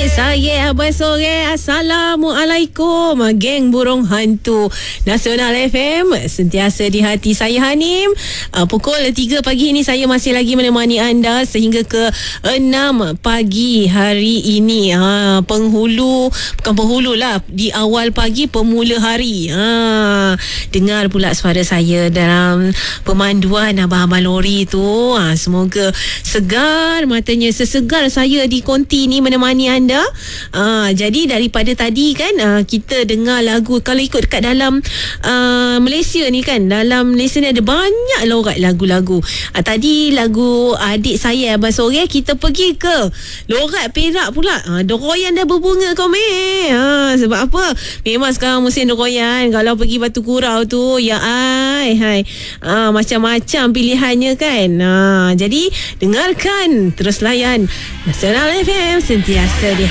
Saya Abang Sore. Assalamualaikum. Geng Burung Hantu Nasional FM, sentiasa di hati saya Hanim. Pukul 3 pagi ini saya masih lagi menemani anda sehingga ke 6 pagi hari ini. Bukan penghulu lah, di awal pagi pemula hari. Dengar pula suara saya dalam pemanduan abang-abang lori tu. Semoga segar matanya, sesegar saya di konti ni menemani anda. Jadi daripada tadi kan kita dengar lagu. Kalau ikut dekat dalam Malaysia ni kan, dalam Malaysia ni ada banyak lorat lagu-lagu. Tadi lagu adik saya Abang Sore, kita pergi ke lorat Perak pula. Doroyan dah berbunga kau sebab apa? Memang sekarang musim doroyan. Kalau pergi Batu Kurau tu, ya hai macam-macam pilihannya kan. Jadi dengarkan, terus layan Nasional FM, sentiasa di